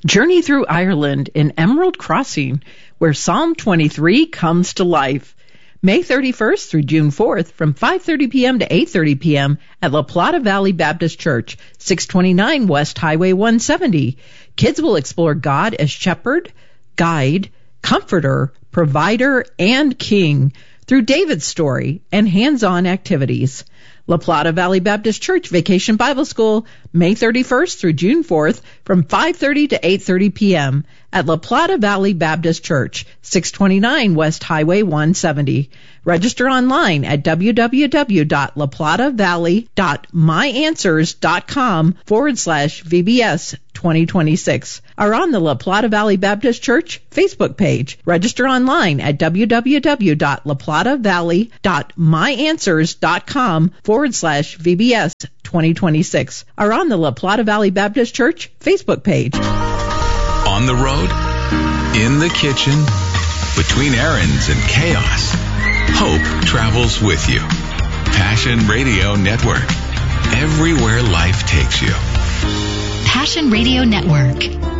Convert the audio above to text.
Journey through Ireland in Emerald Crossing, where Psalm 23 comes to life. May 31st through June 4th from 5:30 p.m. to 8:30 p.m. at La Plata Valley Baptist Church, 629 West Highway 170. Kids will explore God as shepherd, guide, comforter, provider, and king through David's story and hands-on activities. La Plata Valley Baptist Church Vacation Bible School, May 31st through June 4th from 5:30 to 8:30 p.m. at La Plata Valley Baptist Church, 629 West Highway 170. Register online at www.laplatavalley.myanswers.com/VBS 2026 or on the La Plata Valley Baptist Church Facebook page. Register online at www.laplatavalley.myanswers.com/VBS 2026 or on the La Plata Valley Baptist Church Facebook page. On the road, in the kitchen, between errands and chaos, hope travels with you. Passion Radio Network. Everywhere life takes you. Passion Radio Network.